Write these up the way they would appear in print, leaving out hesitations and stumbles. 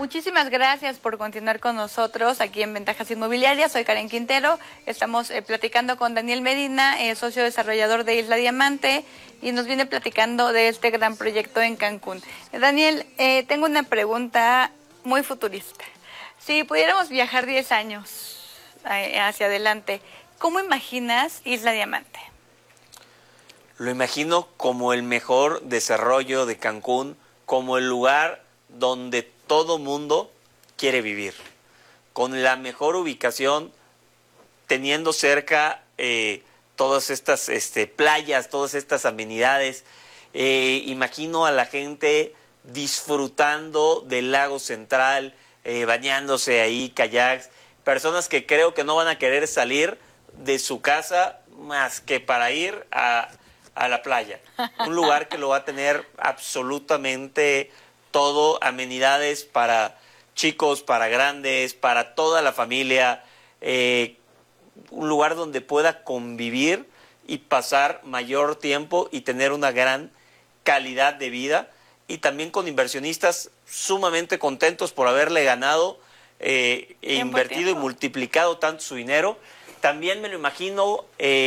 muchísimas gracias por continuar con nosotros aquí en Ventajas Inmobiliarias. Soy Karen Quintero. Estamos platicando con Daniel Medina, socio desarrollador de Isla Diamante, y nos viene platicando de este gran proyecto en Cancún. Daniel, tengo una pregunta muy futurista. Si pudiéramos viajar 10 años hacia adelante, ¿cómo imaginas Isla Diamante? Lo imagino como el mejor desarrollo de Cancún, como el lugar donde todo mundo quiere vivir, con la mejor ubicación, teniendo cerca todas estas playas, todas estas amenidades. Imagino a la gente disfrutando del lago central, bañándose ahí, kayaks, personas que creo que no van a querer salir de su casa más que para ir a la playa. Un lugar que lo va a tener absolutamente todo, amenidades para chicos, para grandes, para toda la familia, un lugar donde pueda convivir y pasar mayor tiempo y tener una gran calidad de vida, y también con inversionistas sumamente contentos por haberle ganado e invertido y multiplicado tanto su dinero. También me lo imagino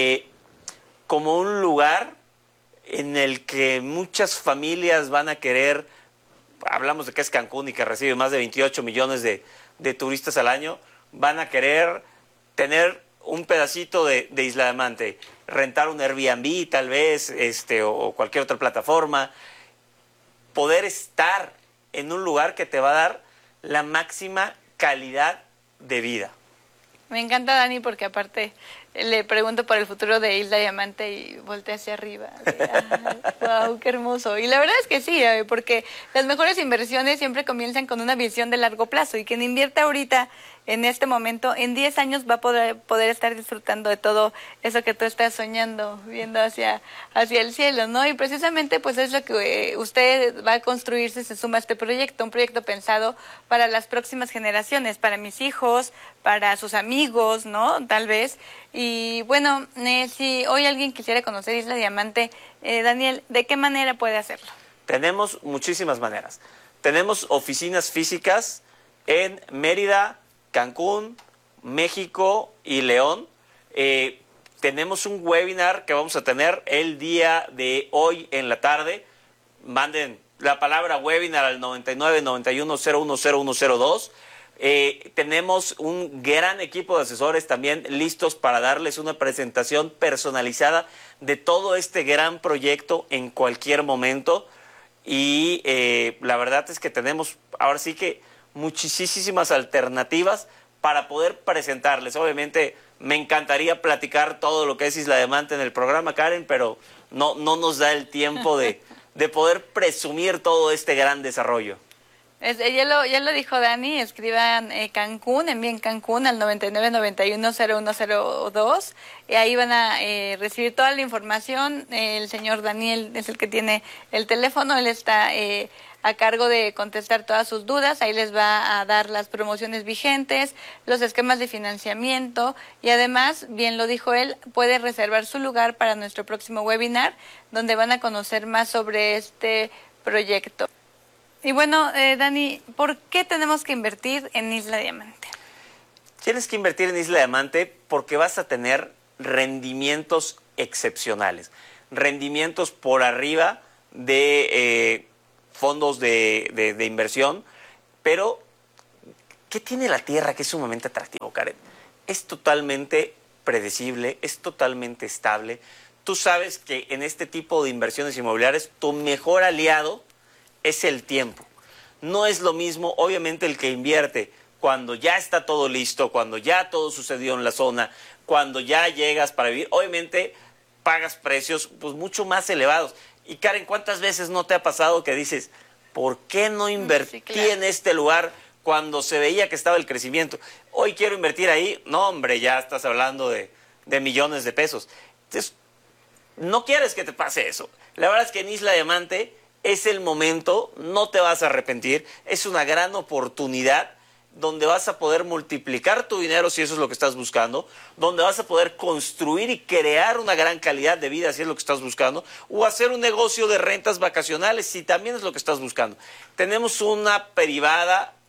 como un lugar en el que muchas familias van a querer, hablamos de que es Cancún y que recibe más de 28 millones de turistas al año, van a querer tener un pedacito de Isla Diamante, rentar un Airbnb tal vez, o cualquier otra plataforma, poder estar en un lugar que te va a dar la máxima calidad de vida. Me encanta, Dani, porque aparte le pregunto por el futuro de Isla Diamante y volteé hacia arriba. ¡Wow, qué hermoso! Y la verdad es que sí, porque las mejores inversiones siempre comienzan con una visión de largo plazo, y quien invierte ahorita, en este momento, en 10 años va a poder estar disfrutando de todo eso que tú estás soñando, viendo hacia el cielo, ¿no? Y precisamente pues es lo que usted va a construir si se suma a este proyecto, un proyecto pensado para las próximas generaciones, para mis hijos, para sus amigos, ¿no? Tal vez. Y bueno, si hoy alguien quisiera conocer Isla Diamante, Daniel, ¿de qué manera puede hacerlo? Tenemos muchísimas maneras. Tenemos oficinas físicas en Mérida, Cancún, México y León. Tenemos un webinar que vamos a tener el día de hoy en la tarde. Manden la palabra webinar al 9991010102. Tenemos un gran equipo de asesores también listos para darles una presentación personalizada de todo este gran proyecto en cualquier momento. Y la verdad es que tenemos ahora sí que muchísimas alternativas para poder presentarles. Obviamente me encantaría platicar todo lo que es Isla Diamante en el programa, Karen, pero no nos da el tiempo de poder presumir todo este gran desarrollo. Ya lo dijo Dani, escriban Cancún, envíen Cancún al 9991010102, y ahí van a recibir toda la información. El señor Daniel es el que tiene el teléfono, él está a cargo de contestar todas sus dudas. Ahí les va a dar las promociones vigentes, los esquemas de financiamiento, y además, bien lo dijo él, puede reservar su lugar para nuestro próximo webinar, donde van a conocer más sobre este proyecto. Y bueno, Dani, ¿por qué tenemos que invertir en Isla Diamante? Tienes que invertir en Isla Diamante porque vas a tener rendimientos excepcionales, rendimientos por arriba de fondos de inversión. Pero ¿qué tiene la tierra que es sumamente atractivo, Karen? Es totalmente predecible, es totalmente estable. Tú sabes que en este tipo de inversiones inmobiliarias tu mejor aliado es el tiempo. No es lo mismo, obviamente, el que invierte cuando ya está todo listo, cuando ya todo sucedió en la zona, cuando ya llegas para vivir. Obviamente pagas precios pues mucho más elevados. Y Karen, ¿cuántas veces no te ha pasado que dices, ¿por qué no invertí en este lugar cuando se veía que estaba el crecimiento? Hoy quiero invertir ahí. No, hombre, ya estás hablando de millones de pesos. Entonces, no quieres que te pase eso. La verdad es que en Isla Diamante es el momento, no te vas a arrepentir, es una gran oportunidad donde vas a poder multiplicar tu dinero si eso es lo que estás buscando, donde vas a poder construir y crear una gran calidad de vida si es lo que estás buscando, o hacer un negocio de rentas vacacionales si también es lo que estás buscando. Tenemos una privada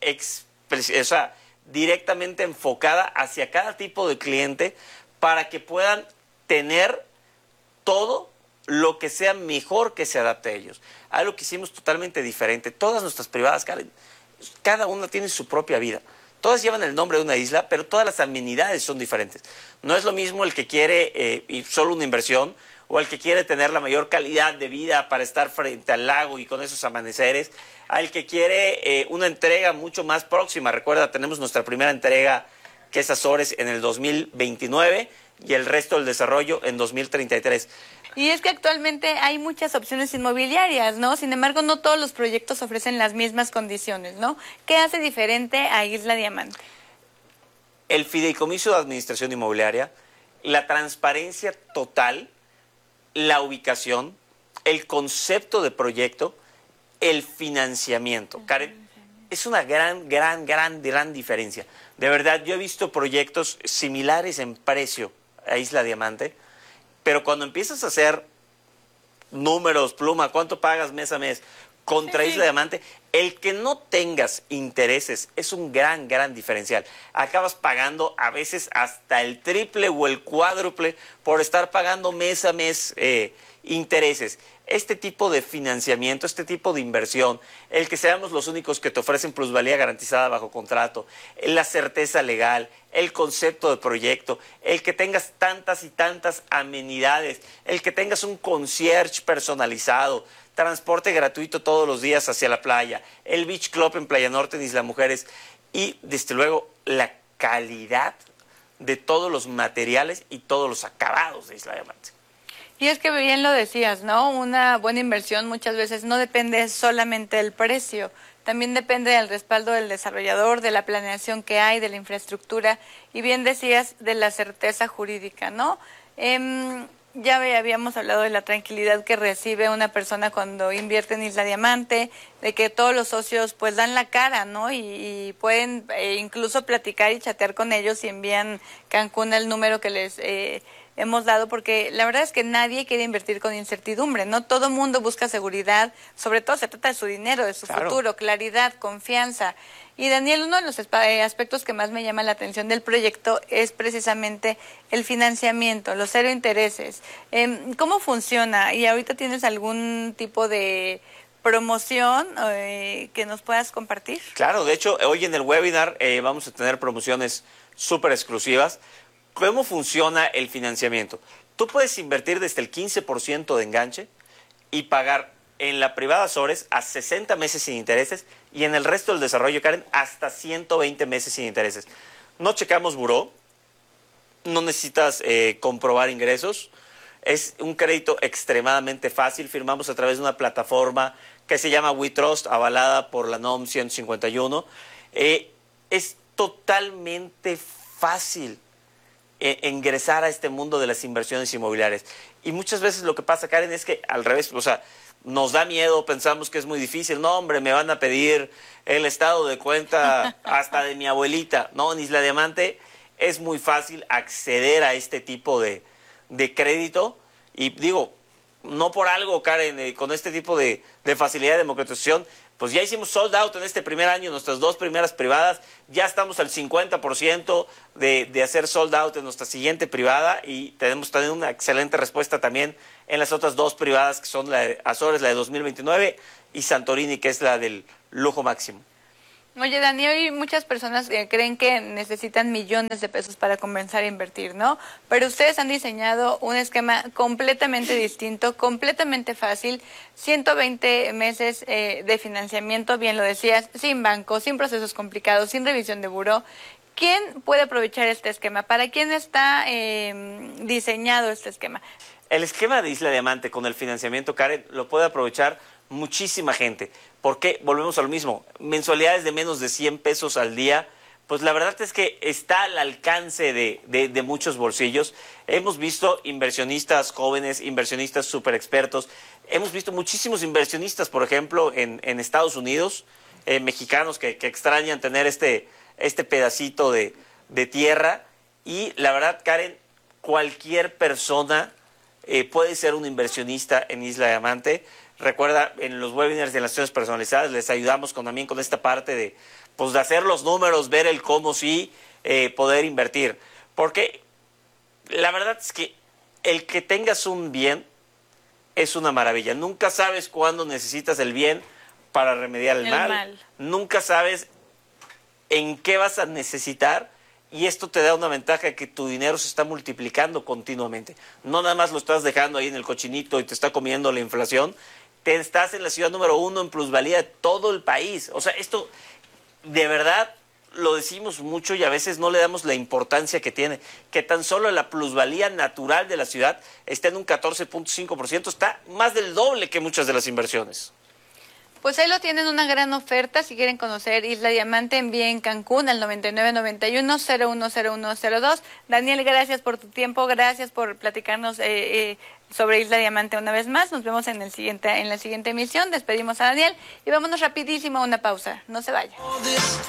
o sea, directamente enfocada hacia cada tipo de cliente para que puedan tener todo lo que sea mejor que se adapte a ellos. Algo que hicimos totalmente diferente. Todas nuestras privadas, Karen, cada una tiene su propia vida. Todas llevan el nombre de una isla, pero todas las amenidades son diferentes. No es lo mismo el que quiere ir solo una inversión o el que quiere tener la mayor calidad de vida para estar frente al lago y con esos amaneceres, al que quiere una entrega mucho más próxima. Recuerda, tenemos nuestra primera entrega, que es Azores, en el 2029 y el resto del desarrollo en 2033. Y es que actualmente hay muchas opciones inmobiliarias, ¿no? Sin embargo, no todos los proyectos ofrecen las mismas condiciones, ¿no? ¿Qué hace diferente a Isla Diamante? El fideicomiso de administración inmobiliaria, la transparencia total, la ubicación, el concepto de proyecto, el financiamiento. Karen, es una gran diferencia. De verdad, yo he visto proyectos similares en precio a Isla Diamante, pero cuando empiezas a hacer números, pluma, ¿cuánto pagas mes a mes contra Isla Diamante? El que no tengas intereses es un gran diferencial. Acabas pagando a veces hasta el triple o el cuádruple por estar pagando mes a mes intereses. Este tipo de financiamiento, este tipo de inversión, el que seamos los únicos que te ofrecen plusvalía garantizada bajo contrato, la certeza legal, el concepto de proyecto, el que tengas tantas y tantas amenidades, el que tengas un concierge personalizado, transporte gratuito todos los días hacia la playa, el Beach Club en Playa Norte en Isla Mujeres y, desde luego, la calidad de todos los materiales y todos los acabados de Isla Diamante. Y es que bien lo decías, ¿no? Una buena inversión muchas veces no depende solamente del precio, también depende del respaldo del desarrollador, de la planeación que hay, de la infraestructura y bien decías de la certeza jurídica, ¿no? Ya habíamos hablado de la tranquilidad que recibe una persona cuando invierte en Isla Diamante, de que todos los socios pues dan la cara, ¿no? Y pueden incluso platicar y chatear con ellos y envían Cancún el número que les hemos dado, porque la verdad es que nadie quiere invertir con incertidumbre, ¿no? Todo mundo busca seguridad, sobre todo se trata de su dinero, de su futuro, claridad, confianza. Y Daniel, uno de los aspectos que más me llama la atención del proyecto es precisamente el financiamiento, los cero intereses. ¿Cómo funciona? ¿Y ahorita tienes algún tipo de promoción que nos puedas compartir? Claro, de hecho, hoy en el webinar vamos a tener promociones súper exclusivas. ¿Cómo funciona el financiamiento? Tú puedes invertir desde el 15% de enganche y pagar en la privada Azores a 60 meses sin intereses y en el resto del desarrollo, Karen, hasta 120 meses sin intereses. No checamos buró, no necesitas comprobar ingresos, es un crédito extremadamente fácil, firmamos a través de una plataforma que se llama WeTrust, avalada por la NOM 151. Es totalmente fácil ingresar a este mundo de las inversiones inmobiliarias. Y muchas veces lo que pasa, Karen, es que al revés, o sea, nos da miedo, pensamos que es muy difícil. No, hombre, me van a pedir el estado de cuenta hasta de mi abuelita. No, en Isla Diamante es muy fácil acceder a este tipo de crédito. Y digo, no por algo, Karen, con este tipo de facilidad de democratización, pues ya hicimos sold out en este primer año, nuestras dos primeras privadas, ya estamos al 50% de hacer sold out en nuestra siguiente privada y tenemos tenido una excelente respuesta también en las otras dos privadas que son la de Azores, la de 2029 y Santorini, que es la del lujo máximo. Oye, Dani, hoy muchas personas creen que necesitan millones de pesos para comenzar a invertir, ¿no? Pero ustedes han diseñado un esquema completamente distinto, completamente fácil, 120 meses de financiamiento, bien lo decías, sin banco, sin procesos complicados, sin revisión de buró. ¿Quién puede aprovechar este esquema? ¿Para quién está diseñado este esquema? El esquema de Isla Diamante con el financiamiento, Karen, lo puede aprovechar muchísima gente. ¿Por qué? Volvemos a lo mismo. Mensualidades de menos de 100 pesos al día, pues la verdad es que está al alcance de muchos bolsillos. Hemos visto inversionistas jóvenes, inversionistas súper expertos. Hemos visto muchísimos inversionistas, por ejemplo, en Estados Unidos, mexicanos que extrañan tener este pedacito de tierra. Y la verdad, Karen, cualquier persona puede ser un inversionista en Isla Diamante. Recuerda, en los webinars de las acciones personalizadas les ayudamos también con esta parte de, pues, de hacer los números, ver el cómo sí poder invertir. Porque la verdad es que el que tengas un bien es una maravilla. Nunca sabes cuándo necesitas el bien para remediar el mal. Nunca sabes en qué vas a necesitar. Y esto te da una ventaja, que tu dinero se está multiplicando continuamente. No nada más lo estás dejando ahí en el cochinito y te está comiendo la inflación. Te estás en la ciudad número 1 en plusvalía de todo el país. O sea, esto de verdad lo decimos mucho y a veces no le damos la importancia que tiene. Que tan solo la plusvalía natural de la ciudad está en un 14.5%. Está más del doble que muchas de las inversiones. Pues ahí lo tienen, una gran oferta. Si quieren conocer Isla Diamante, envíen Cancún al 9991-010102. Daniel, gracias por tu tiempo, gracias por platicarnos sobre Isla Diamante una vez más. Nos vemos en la siguiente emisión. Despedimos a Daniel y vámonos rapidísimo a una pausa. No se vaya.